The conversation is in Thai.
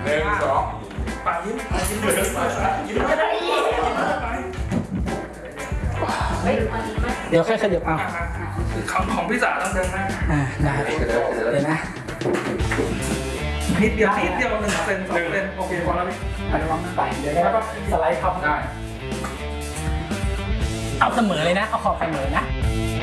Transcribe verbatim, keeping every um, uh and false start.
นึ่งสองปากยิ้มปากยิ้มเลยปากยิ้มไม่ได้ยิ้มไปเดี๋ยวแค่ขยับเอาของของพี่สาวต้องเดินหน้าอ่าได้เดี๋ยวนะนิดเดียวนิดเดียวหนึ่งเซนสองเซนโอเคพอแล้วพี่ระวังไปเดี๋ยวแล้วก็สไลด์ทับได้เอาเสมอเลยนะเอาขอบเสมอนะ